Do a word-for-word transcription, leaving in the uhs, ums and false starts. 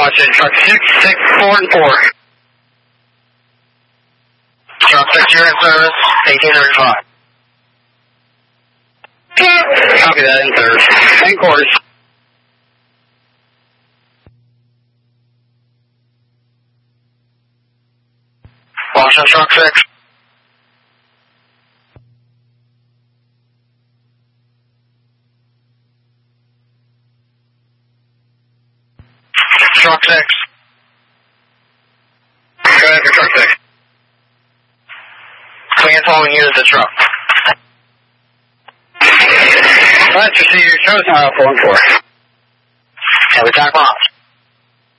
Watch it, truck six, six, four, and four. Truck six, you're in service, eighteen thirty-five. Copy that, in third. And quarters. Watch on truck six. Truck six. Go ahead for truck six. Clean following unit to truck. Let's receive your show tower four and four. And we tack off.